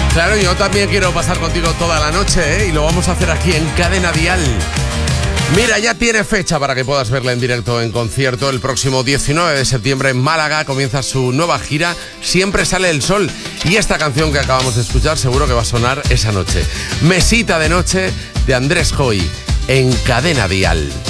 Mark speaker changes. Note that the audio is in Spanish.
Speaker 1: Claro, yo también quiero pasar contigo toda la noche, ¿eh? Y lo vamos a hacer aquí en Cadena Dial. Mira, ya tiene fecha para que puedas verla en directo en concierto. El próximo 19 de septiembre en Málaga comienza su nueva gira Siempre sale el sol. Y esta canción que acabamos de escuchar seguro que va a sonar esa noche. Mesita de noche de Andrés Joy en Cadena Dial.